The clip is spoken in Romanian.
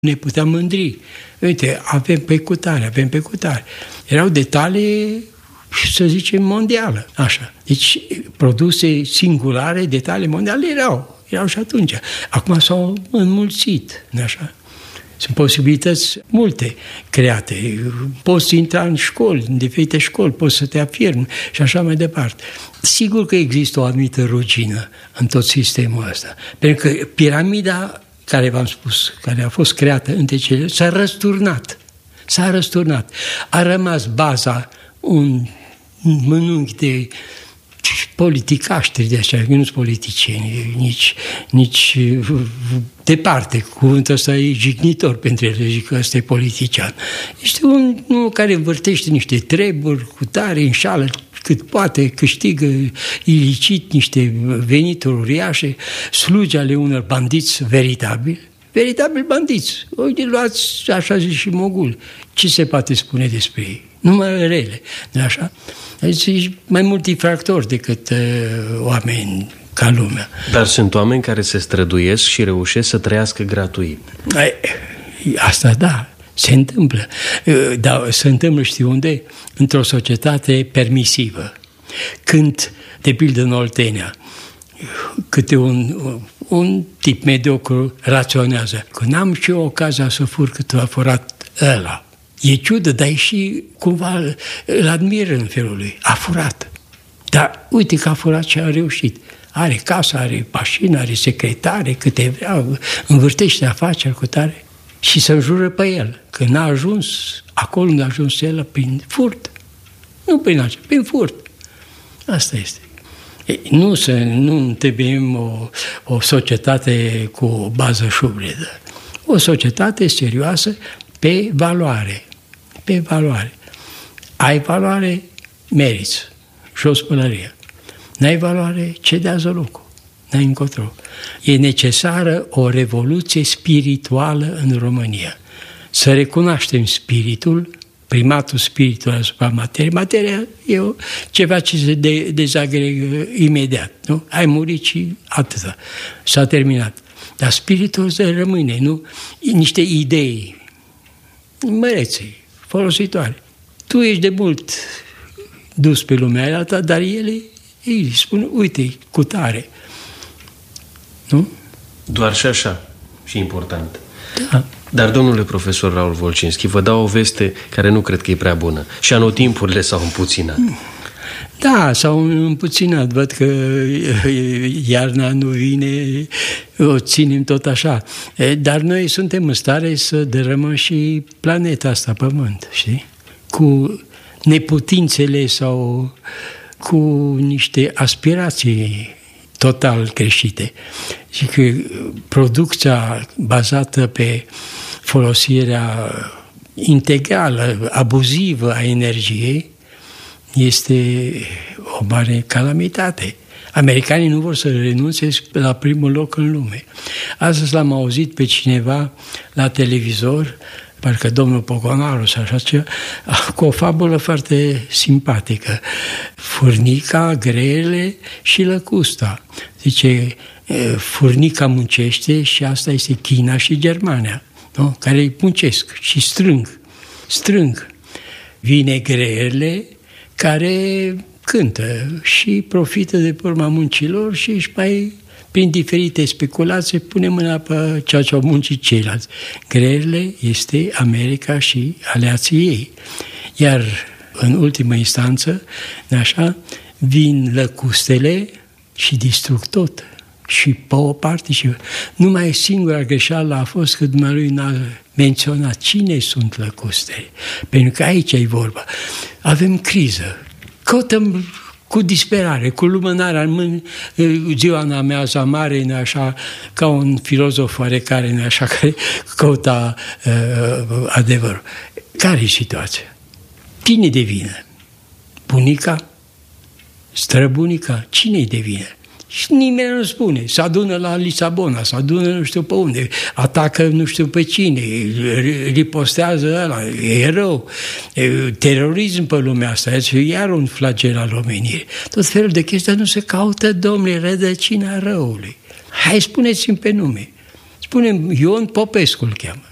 Ne puteam mândri. Uite, avem pe cutare, avem pe cutare. Erau detalii, să zicem, mondială. Așa. Deci, produse singulare, detalii mondiale erau și atunci. Acum s-au înmulțit, așa. Sunt posibilități multe create. Poți intra în școli, în diferite școli, poți să te afirmi și așa mai departe. Sigur că există o anumită rugină în tot sistemul ăsta. Pentru că piramida care v-am spus, care a fost creată între cele, s-a răsturnat. A rămas baza un mănunchi de politicaștri de așa, nu sunt politicieni, nici departe. Cuvântul ăsta e jignitor pentru el, zic că ăsta e politician. Este unul care învârtește niște treburi cu tare, înșală cât poate, câștigă ilicit niște venituri uriașe, slugi ale unor bandiți veritabili bandiți. Uite, luați, așa zis și Mogul. Ce se poate spune despre ei? Numai rele, nu așa? Deci mai mulți infractori decât oameni ca lumea. Dar sunt oameni care se străduiesc și reușesc să trăiască gratuit. Asta da, se întâmplă. Dar se întâmplă, știi unde? Într-o societate permisivă. Când, de pildă în Oltenia, câte un tip mediocru raționează. Că n-am și eu ocazia să fur cât a furat ăla. E ciudă, dar e și cumva îl admiră în felul lui. A furat. Dar uite că a furat și a reușit. Are casă, are mașină, are secretare, câte vrea, învârtește afaceri cu tare. Și se înjură pe el. Că n-a ajuns acolo unde a ajuns el prin furt. Nu prin așa, prin furt. Asta este. Nu întrebim o societate cu o bază șubredă. O societate serioasă pe valoare. Pe valoare. Ai valoare, meriți. Jos pălăria. N-ai valoare, cedează locul. N-ai încotro. E necesară o revoluție spirituală în România. Să recunoaștem spiritul, primatul spiritului asupra materiei. Materia e ceva ce se dezagregă imediat. Nu? Ai murit și atâta. S-a terminat. Dar spiritul rămâne, nu? Niște idei mărețe, folositoare. Tu ești de mult dus pe lumea alta, dar ele îi spun, uite, cu tare. Nu? Doar și așa. Și important. Da. Dar, domnule profesor Raul Volcinski, vă dau o veste care nu cred că e prea bună. Și anotimpurile s-au împuținat. Da, s-au împuținat. Văd că iarna nu vine, o ținem tot așa. Dar noi suntem în stare să dărâmăm și planeta asta, Pământ, știi? Cu neputințele sau cu niște aspirații total greșite. Și că producția bazată pe folosirea integrală, abuzivă a energiei este o mare calamitate. Americanii nu vor să renunțe la primul loc în lume. Astăzi l-am auzit pe cineva la televizor, parcă domnul Pogonaru sau așa ceva, cu o fabulă foarte simpatică. Furnica, grele și lăcusta. Zice, furnica muncește și asta este China și Germania, nu? Care îi muncesc și strâng. Vine greele care cântă și profită de pe urma muncilor și își mai, prin diferite speculații, pune mâna pe ceea ce au muncit ceilalți. Greele este America și aliații ei. Iar în ultimă instanță, așa, vin lăcustele și distrug tot. Și pe o parte și numai singura greșeală a fost că dumnealui n-a menționat cine sunt lăcustele. Pentru că aici e vorba. Avem criză. Căutăm cu disperare, cu lumânarea în mână, ziua în amiaza mare, așa, ca un filozof oarecare, așa, care căuta adevărul. Care e situația? Cine de vină? Bunica? Străbunica? Cine-i de vină? Și nimeni nu spune. Se adună la Lisabona, se adună nu știu pe unde, atacă nu știu pe cine, ripostează ăla, e rău. Terorism pe lumea asta, este iar un flagel al omenirii. Tot felul de chestii nu se caută, domnule, rădăcina răului. Hai, spuneți-mi pe nume. Spunem, Ion Popescu îl cheamă.